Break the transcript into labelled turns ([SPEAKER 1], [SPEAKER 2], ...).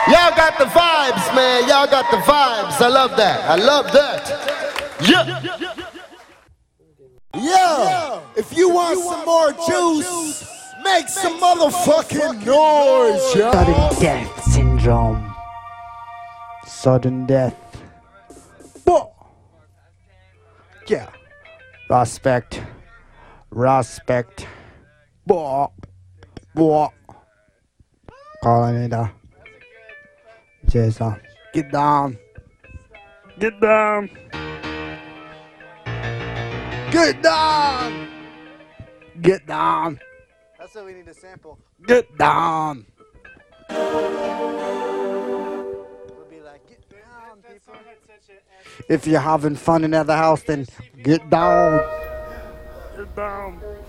[SPEAKER 1] Y'all got the vibes, man. Y'all got the vibes. I love that. I love that. Yeah.
[SPEAKER 2] Yeah. If you want some more juice, make some motherfucking noise, yo.
[SPEAKER 3] Sudden death syndrome. Sudden death. Whoa. Yeah. Respect. Respect. Whoa. Whoa. Calling it a Jason. Get down. Get down. Get down. Get down. That's what we need to sample. Get down. We'll be like, get down, people. If you're having fun in the house, then get down. Get down.